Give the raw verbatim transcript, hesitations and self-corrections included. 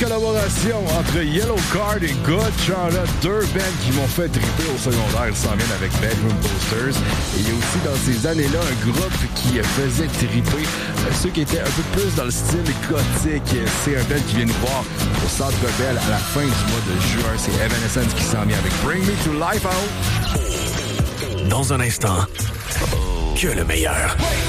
collaboration entre Yellow Card et Good Charlotte, deux bands qui m'ont fait triper au secondaire. Ils s'en viennent avec Bedroom Posters. Et il y a aussi dans ces années-là un groupe qui faisait triper euh, ceux qui étaient un peu plus dans le style gothique. C'est un band qui vient nous voir au Centre Bell à la fin du mois de juin. C'est Evanescence qui s'en vient avec Bring Me to Life Out. Dans un instant, que le meilleur.